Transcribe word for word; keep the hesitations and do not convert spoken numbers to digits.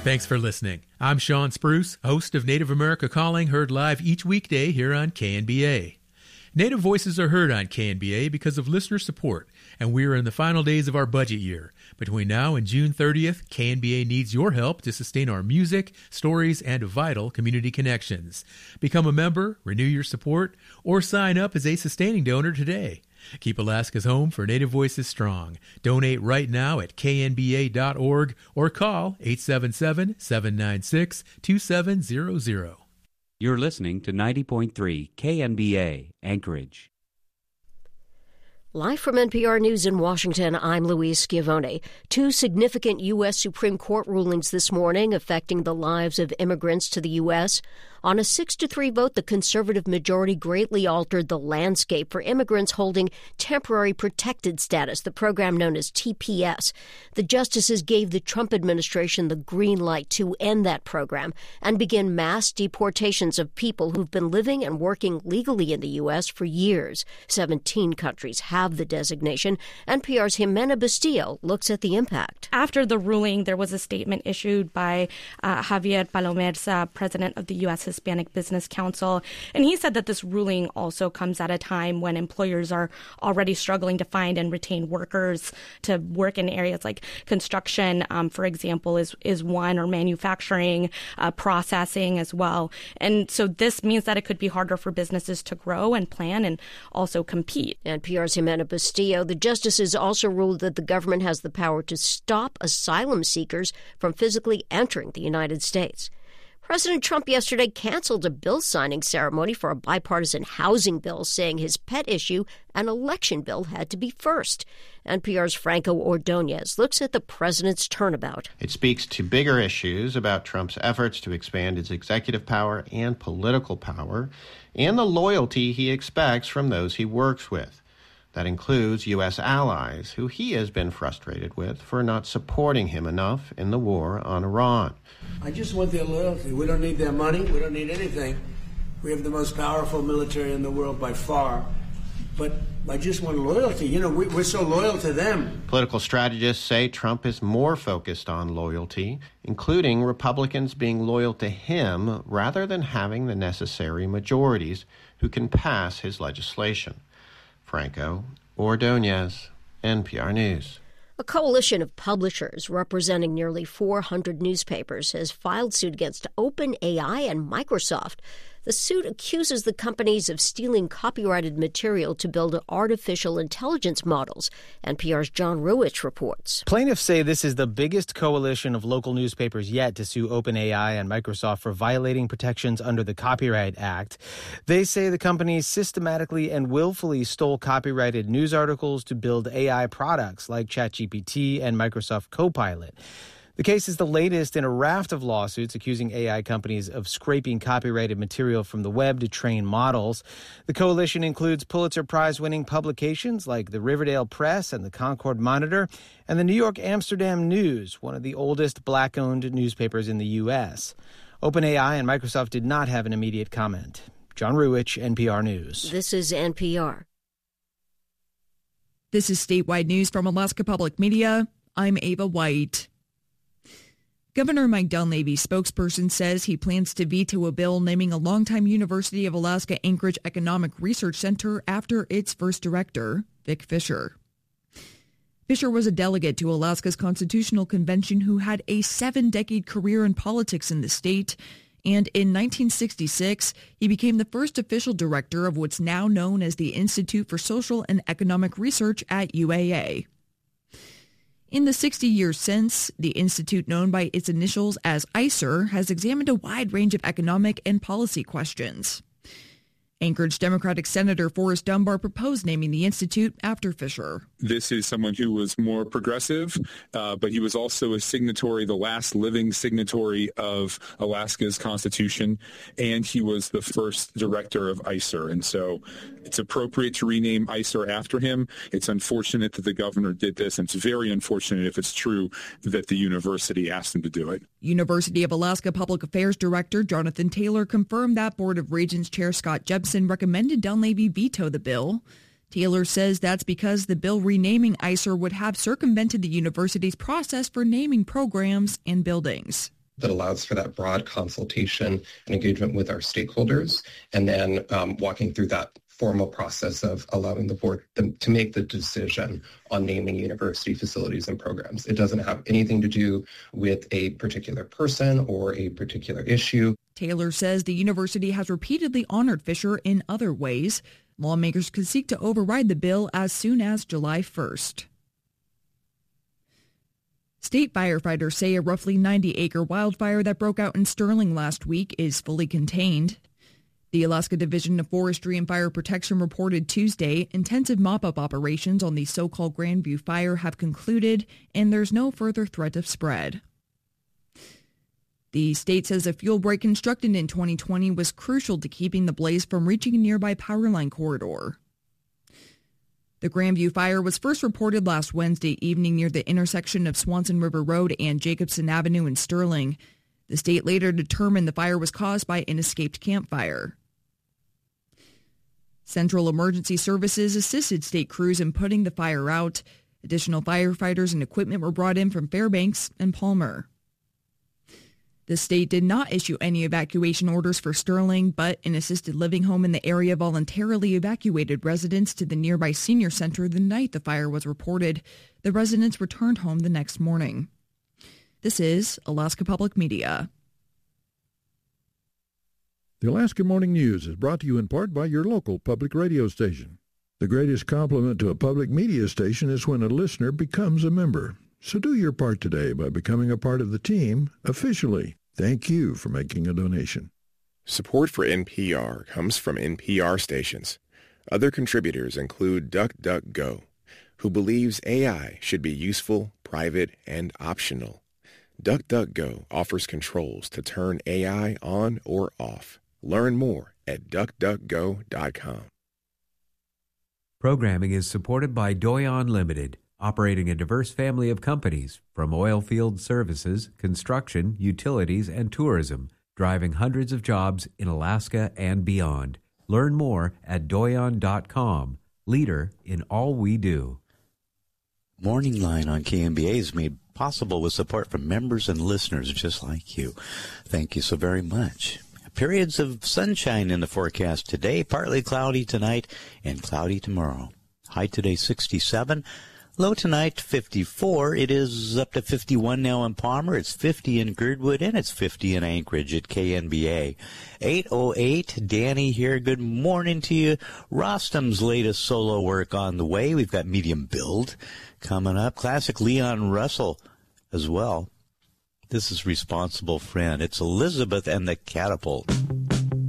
Thanks for listening. I'm Sean Spruce, host of Native America Calling, heard live each weekday here on K N B A. Native voices are heard on K N B A because of listener support, and we are in the final days of our budget year. Between now and June thirtieth, K N B A needs your help to sustain our music, stories, and vital community connections. Become a member, renew your support, or sign up as a sustaining donor today. Keep Alaska's home for Native Voices strong. Donate right now at K N B A dot org or call eight seven seven, seven nine six, two seven zero zero. You're listening to ninety point three K N B A, Anchorage. Live from N P R News in Washington, I'm Louise Schiavone. Two significant U S Supreme Court rulings this morning affecting the lives of immigrants to the U S On a six to three vote, the conservative majority greatly altered the landscape for immigrants holding temporary protected status, the program known as T P S. The justices gave the Trump administration the green light to end that program and begin mass deportations of people who've been living and working legally in the U S for years. Seventeen countries have the designation. N P R's Jimena Bustillo looks at the impact. After the ruling, there was a statement issued by uh, Javier Palomerza, president of the U S Hispanic Business Council, and he said that this ruling also comes at a time when employers are already struggling to find and retain workers to work in areas like construction, um, for example, is, is one, or manufacturing, uh, processing as well. And so this means that it could be harder for businesses to grow and plan and also compete. N P R's Jimena Bustillo. The justices also ruled that the government has the power to stop asylum seekers from physically entering the United States. President Trump yesterday canceled a bill signing ceremony for a bipartisan housing bill, saying his pet issue, an election bill, had to be first. N P R's Franco Ordonez looks at the president's turnabout. It speaks to bigger issues about Trump's efforts to expand his executive power and political power, and the loyalty he expects from those he works with. That includes U S allies, who he has been frustrated with for not supporting him enough in the war on Iran. I just want their loyalty. We don't need their money. We don't need anything. We have the most powerful military in the world by far. But I just want loyalty. You know, we, we're so loyal to them. Political strategists say Trump is more focused on loyalty, including Republicans being loyal to him rather than having the necessary majorities who can pass his legislation. Franco Ordonez, N P R News. A coalition of publishers representing nearly four hundred newspapers has filed suit against OpenAI and Microsoft. The suit accuses the companies of stealing copyrighted material to build artificial intelligence models. N P R's John Ruwitch reports. Plaintiffs say this is the biggest coalition of local newspapers yet to sue OpenAI and Microsoft for violating protections under the Copyright Act. They say the companies systematically and willfully stole copyrighted news articles to build A I products like ChatGPT and Microsoft Copilot. The case is the latest in a raft of lawsuits accusing A I companies of scraping copyrighted material from the web to train models. The coalition includes Pulitzer Prize-winning publications like the Riverdale Press and the Concord Monitor, and the New York Amsterdam News, one of the oldest black-owned newspapers in the U S. OpenAI and Microsoft did not have an immediate comment. John Ruwitch, N P R News. This is N P R. This is statewide news from Alaska Public Media. I'm Ava White. Governor Mike Dunleavy's spokesperson says he plans to veto a bill naming a longtime University of Alaska Anchorage Economic Research Center after its first director, Vic Fisher. Fisher was a delegate to Alaska's Constitutional Convention who had a seven-decade career in politics in the state, and in nineteen sixty-six, he became the first official director of what's now known as the Institute for Social and Economic Research at U A A. In the sixty years since, the institute, known by its initials as I C E R, has examined a wide range of economic and policy questions. Anchorage Democratic Senator Forrest Dunbar proposed naming the institute after Fisher. This is someone who was more progressive, uh, but he was also a signatory, the last living signatory of Alaska's Constitution, and he was the first director of I C E R. And so it's appropriate to rename I C E R after him. It's unfortunate that the governor did this, and it's very unfortunate, if it's true, that the university asked him to do it. University of Alaska Public Affairs Director Jonathan Taylor confirmed that Board of Regents Chair Scott Jepson recommended Dunleavy veto the bill. Taylor says that's because the bill renaming I C E R would have circumvented the university's process for naming programs and buildings. that allows for that broad consultation and engagement with our stakeholders, and then um, walking through that formal process of allowing the board to, to make the decision on naming university facilities and programs. It doesn't have anything to do with a particular person or a particular issue. Taylor says the university has repeatedly honored Fisher in other ways. Lawmakers could seek to override the bill as soon as July first. State firefighters say a roughly ninety-acre wildfire that broke out in Sterling last week is fully contained. The Alaska Division of Forestry and Fire Protection reported Tuesday intensive mop-up operations on the so-called Grandview fire have concluded, and there's no further threat of spread. The state says a fuel break constructed in twenty twenty was crucial to keeping the blaze from reaching a nearby power line corridor. The Grandview fire was first reported last Wednesday evening near the intersection of Swanson River Road and Jacobson Avenue in Sterling. The state later determined the fire was caused by an escaped campfire. Central Emergency Services assisted state crews in putting the fire out. Additional firefighters and equipment were brought in from Fairbanks and Palmer. The state did not issue any evacuation orders for Sterling, but an assisted living home in the area voluntarily evacuated residents to the nearby senior center the night the fire was reported. The residents returned home the next morning. This is Alaska Public Media. The Alaska Morning News is brought to you in part by your local public radio station. The greatest compliment to a public media station is when a listener becomes a member. So do your part today by becoming a part of the team officially. Thank you for making a donation. Support for N P R comes from N P R stations. Other contributors include DuckDuckGo, who believes A I should be useful, private, and optional. DuckDuckGo offers controls to turn A I on or off. Learn more at duck duck go dot com. Programming is supported by Doyon Limited, operating a diverse family of companies from oil field services, construction, utilities, and tourism, driving hundreds of jobs in Alaska and beyond. Learn more at doyon dot com, leader in all we do. Morning Line on K N B A is made possible with support from members and listeners just like you. Thank you so very much. Periods of sunshine in the forecast today, partly cloudy tonight and cloudy tomorrow. High today sixty-seven, low tonight fifty-four. It is up to fifty-one now in Palmer. It's fifty in Girdwood, and it's fifty in Anchorage at K N B A. eight oh eight, Danny here. Good morning to you. Rostam's latest solo work on the way. We've got Medium Build coming up. Classic Leon Russell as well. This is Responsible Friend. It's Elizabeth and the Catapult.